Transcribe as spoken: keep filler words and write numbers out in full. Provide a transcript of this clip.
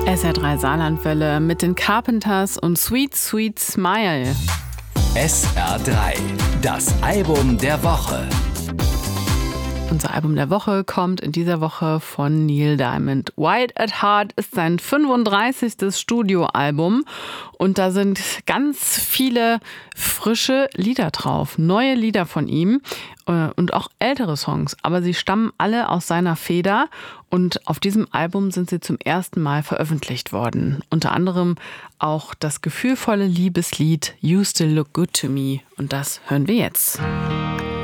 S R drei Saarlandwelle mit den Carpenters und Sweet Sweet Smile. S R drei, das Album der Woche. Unser Album der Woche kommt in dieser Woche von Neil Diamond. Wild at Heart ist sein fünfunddreißigstes Studioalbum und da sind ganz viele frische Lieder drauf, neue Lieder von ihm und auch ältere Songs, aber sie stammen alle aus seiner Feder und auf diesem Album sind sie zum ersten Mal veröffentlicht worden. Unter anderem auch das gefühlvolle Liebeslied You Still Look Good to Me und das hören wir jetzt.